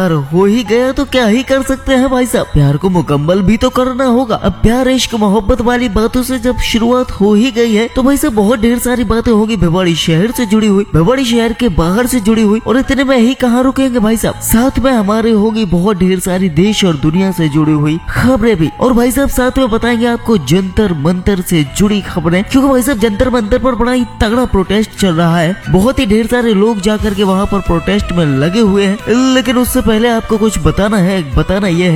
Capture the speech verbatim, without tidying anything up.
प्यार हो ही गया तो क्या ही कर सकते हैं भाई साहब, प्यार को मुकम्मल भी तो करना होगा। अब प्यार इश्क मोहब्बत वाली बातों से जब शुरुआत हो ही गई है तो भाई साहब बहुत ढेर सारी बातें होगी भिवाड़ी शहर से जुड़ी हुई, भिवाड़ी शहर के बाहर से जुड़ी हुई, और इतने में ही कहाँ रुकेंगे भाई साहब, साथ में हमारे होगी बहुत ढेर सारी देश और दुनिया से जुड़ी हुई खबरें भी, और भाई साहब साथ में बताएंगे आपको जंतर मंतर से जुड़ी खबरें, क्योंकि भाई साहब जंतर मंतर पर बड़ा ही तगड़ा प्रोटेस्ट चल रहा है, बहुत ही ढेर सारे लोग जाकर के वहाँ पर प्रोटेस्ट में लगे हुए हैं। लेकिन उससे पहले आपको कुछ बताना है, बताना यह है